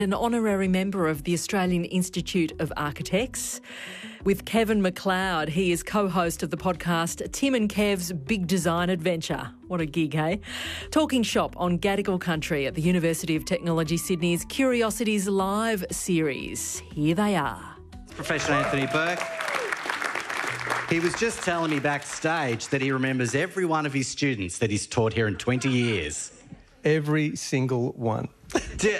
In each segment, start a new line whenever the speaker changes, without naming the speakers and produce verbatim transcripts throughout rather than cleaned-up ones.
An honorary member of the Australian Institute of Architects. With Kevin McLeod, he is co-host of the podcast Tim and Kev's Big Design Adventure. What a gig, hey? Talking shop on Gadigal country at the University of Technology Sydney's Curiosities Live series. Here they are.
Professor Anthony Burke. He was just telling me backstage that he remembers every one of his students that he's taught here in twenty years.
Every single one.
Do,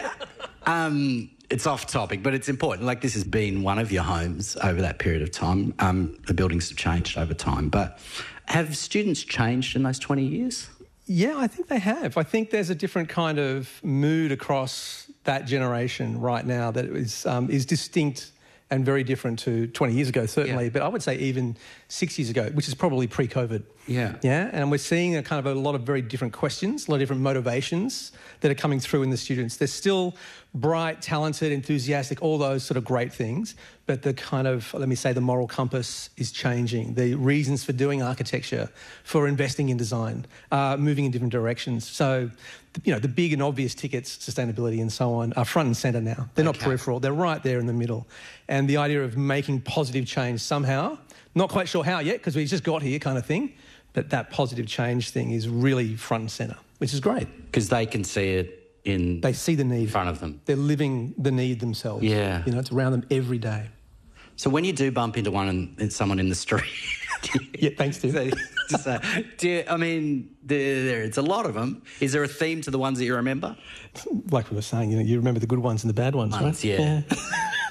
um, it's off topic, but it's important. Like, this has been one of your homes over that period of time. Um, the buildings have changed over time. But have students changed in those twenty years?
Yeah, I think they have. I think there's a different kind of mood across that generation right now that is, um, is distinct and very different to twenty years ago, certainly. Yeah. But I would say even six years ago, which is probably pre-COVID.
Yeah.
Yeah, and we're seeing a kind of a lot of very different questions, a lot of different motivations that are coming through in the students. They're still bright, talented, enthusiastic, all those sort of great things. But the kind of, let me say, the moral compass is changing. The reasons for doing architecture, for investing in design, are moving in different directions. So, you know, the big and obvious tickets, sustainability and so on, are front and centre now. They're okay. Not peripheral. They're right there in the middle. And the idea of making positive change somehow, not quite sure how yet, because we just got here kind of thing, but that positive change thing is really front and centre, which is great.
Because they can see it in
They see the need.
in front of them.
They're living the need themselves.
Yeah.
You know, it's around them every day.
So when you do bump into one and someone in the street...
yeah, thanks, Tim.
So, just, uh, do you, I mean, there, there, it's a lot of them. Is there a theme to the ones that you remember?
Like we were saying, you know, you remember the good ones and the bad ones,
ones
right?
Yeah.
yeah.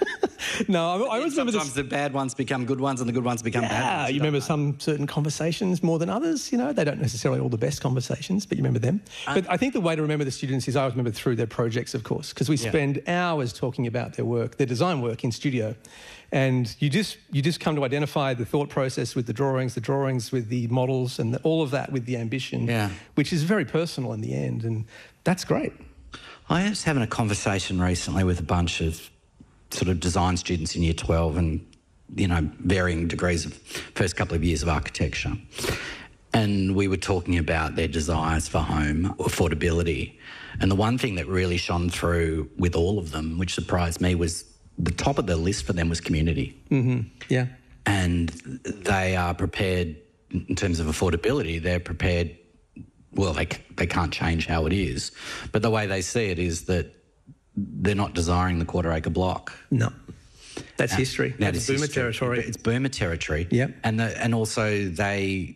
No, I, I always remember
sometimes the bad ones become good ones and the good ones become
yeah,
bad ones.
You, you remember know. some certain conversations more than others, you know. They don't necessarily all the best conversations, but you remember them. Um, but I think the way to remember the students is I always remember through their projects, of course, because we yeah. spend hours talking about their work, their design work in studio. And you just you just come to identify the thought process with the drawings, the drawings with the models, and the, all of that with the ambition,
yeah.
which is very personal in the end. And that's great.
I was having a conversation recently with a bunch of sort of design students in year twelve and, you know, varying degrees of first couple of years of architecture. And we were talking about their desires for home, affordability. And the one thing that really shone through with all of them, which surprised me, was the top of the list for them was community.
Mm-hmm. Yeah.
And they are prepared, in terms of affordability, they're prepared, well, they, they can't change how it is. But the way they see it is that they're not desiring the quarter acre block.
No. That's
now,
history.
Now
That's boomer
history.
territory.
It's boomer territory.
Yep.
And the, and also they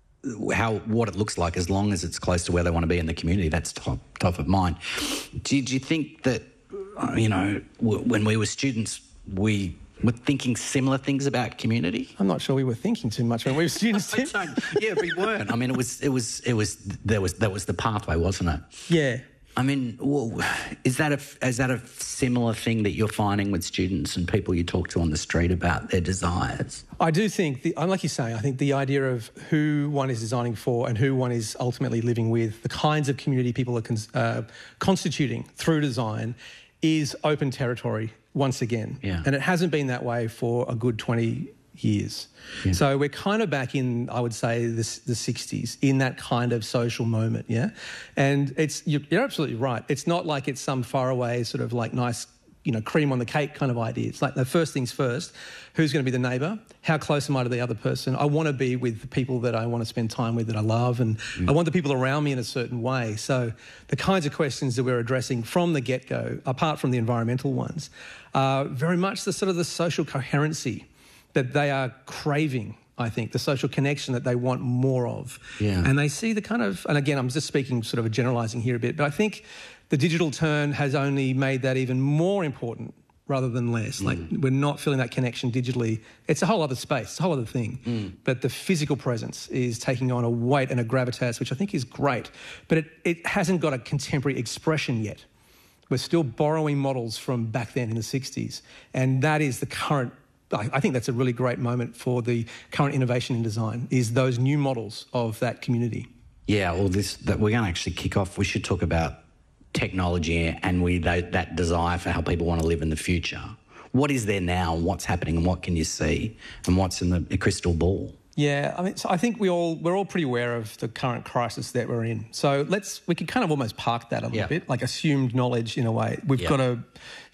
how what it looks like as long as it's close to where they want to be in the community, that's top top of mind. Do, do you think that, you know, w- when we were students, we were thinking similar things about community?
I'm not sure we were thinking too much when we were students. Tim.
Yeah, we weren't. I mean, it was it was it was there was that was the pathway, wasn't it?
Yeah.
I mean, well, is that a is that a similar thing that you're finding with students and people you talk to on the street about their desires?
I do think, the, like you say, I think the idea of who one is designing for and who one is ultimately living with, the kinds of community people are cons- uh, constituting through design, is open territory once again.
Yeah.
And it hasn't been that way for a good twenty years.
Yeah.
So we're kind of back in, I would say, the, the sixties, in that kind of social moment, yeah? And it's you're, you're absolutely right. It's not like it's some faraway sort of like nice, you know, cream on the cake kind of idea. It's like the first things first, who's going to be the neighbour? How close am I to the other person? I want to be with the people that I want to spend time with, that I love, and mm. I want the people around me in a certain way. So the kinds of questions that we're addressing from the get-go, apart from the environmental ones, are very much the sort of the social coherency that they are craving, I think, the social connection that they want more of.
Yeah.
And they see the kind of, and again, I'm just speaking sort of a generalising here a bit, but I think the digital turn has only made that even more important rather than less. Mm. Like, we're not feeling that connection digitally. It's a whole other space, it's a whole other thing.
Mm.
But the physical presence is taking on a weight and a gravitas, which I think is great. But it, it hasn't got a contemporary expression yet. We're still borrowing models from back then in the sixties. And that is the current, I think that's a really great moment for the current innovation in design, is those new models of that community.
Yeah, well, this that we're going to actually kick off. We should talk about technology and we that, that desire for how people want to live in the future. What is there now and what's happening and what can you see and what's in the crystal ball?
Yeah, I mean, so I think we all we're all pretty aware of the current crisis that we're in. So let's we could kind of almost park that a little
Yeah.
bit, like assumed knowledge in a way. We've
Yeah.
got to